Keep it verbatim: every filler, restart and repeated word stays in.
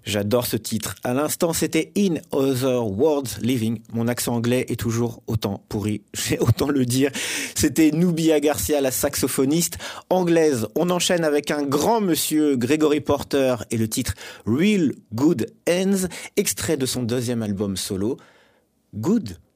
J'adore ce titre. À l'instant, c'était In Other Words Living. Mon accent anglais est toujours autant pourri, j'ai autant le dire. C'était Nubia Garcia, la saxophoniste anglaise. On enchaîne avec un grand monsieur, Gregory Porter, et le titre Real Good Ends, extrait de son deuxième album solo, Good.